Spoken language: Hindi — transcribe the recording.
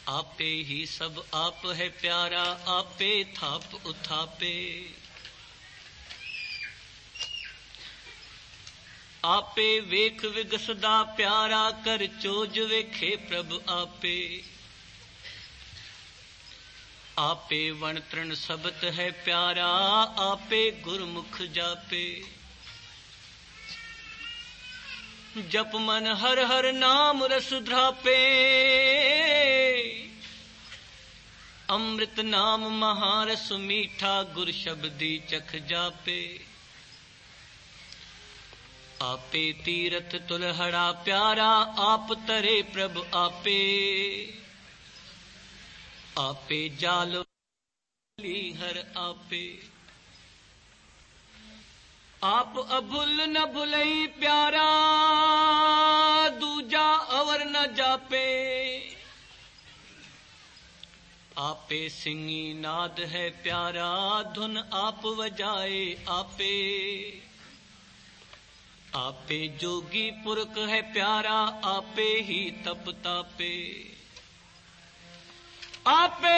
आपे ही सब आप है प्यारा, आपे थाप उथापे। आपे वेख विगसदा प्यारा, कर चोज वेखे प्रभ आपे। आपे वण तृण सबत है प्यारा, आपे गुरमुख जापे। जप मन हर हर नाम रस ध्रापे, अमृत नाम महारस मीठा, गुर शब्दी चख जापे। आपे तीरथ तुलहड़ा प्यारा, आप तरे प्रभ आपे। आपे जाल हर आपे। आप अभुल न भुलई प्यारा, दूजा अवर न जापे। आपे सिंगी नाद है प्यारा, धुन आप बजाए आपे। आपे जोगी पुरख है प्यारा, आपे ही तप तापे। आपे